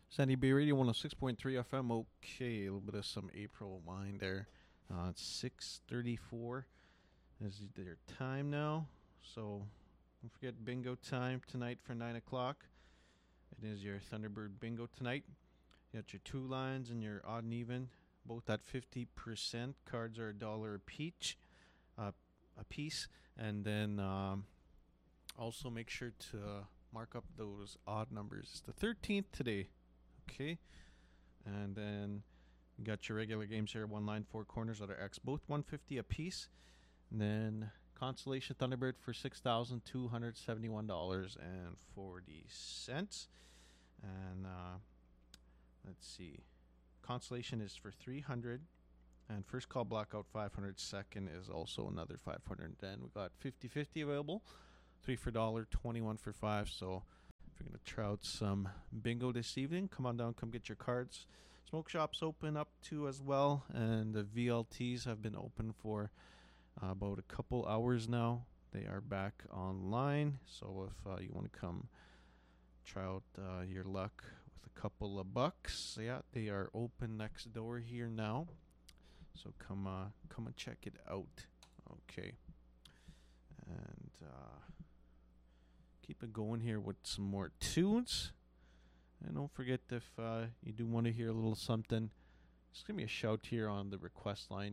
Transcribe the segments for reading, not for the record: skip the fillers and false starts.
Sandy Bay Radio 106.3 FM. Okay, a little bit of some April wine there. It's 6:34 is their time now. So don't forget bingo time tonight for 9 o'clock. It is your Thunderbird bingo tonight. You got your two lines and your odd and even, both at 50%. Cards are $1 a piece. And then also make sure to mark up those odd numbers. It's the 13th today. Okay. And then you got your regular games here, 1 line, 4 corners, letter X, both 150 a piece. And then Constellation Thunderbird for $6,271.40. And let's see. Constellation is for 300, and first call blackout 500. Second is also another 500. Then we got 50-50 available. 3 for $1, 21 for 5. So if you're going to try out some bingo this evening, come on down, come get your cards. Smoke shops open up too as well, and the VLTs have been open for about a couple hours now. They are back online, so if you want to come try out your luck with a couple of bucks, yeah, they are open next door here now. So come and check it out. Okay, and keep it going here with some more tunes. And don't forget, if you do want to hear a little something, just give me a shout here on the request line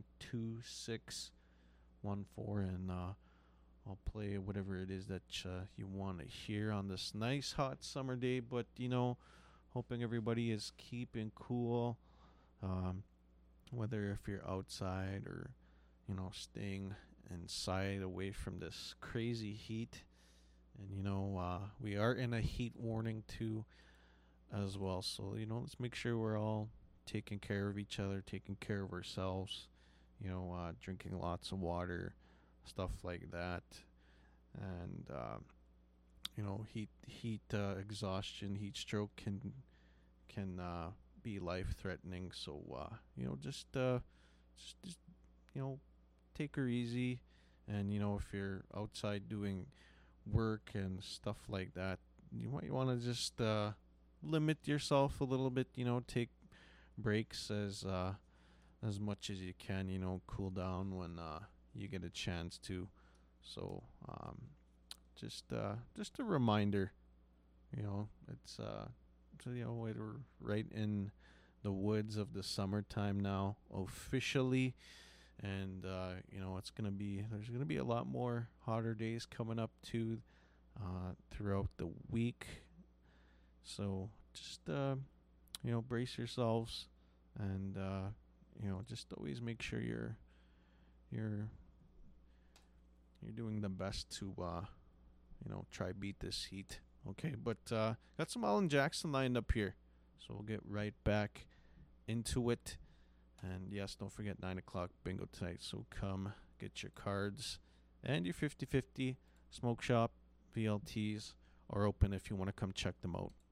2614, and I'll play whatever it is that you want to hear on this nice hot summer day. But hoping everybody is keeping cool, whether if you're outside or staying inside away from this crazy heat. And we are in a heat warning too as well, so let's make sure we're all taking care of each other, taking care of ourselves, drinking lots of water, stuff like that. And heat exhaustion, heat stroke can be life threatening. So just take her easy. And if you're outside doing work and stuff like that, you might want to just limit yourself a little bit. Take breaks as much as you can. Cool down when you get a chance to. So just a reminder. It's we're right in the woods of the summertime now officially. And there's gonna be a lot more hotter days coming up too throughout the week. So just brace yourselves, and just always make sure you're doing the best to try beat this heat. Okay, but got some Alan Jackson lined up here, so we'll get right back into it. And yes, don't forget 9 o'clock bingo tonight. So come get your cards, and your 50-50 smoke shop VLTs are open if you want to come check them out.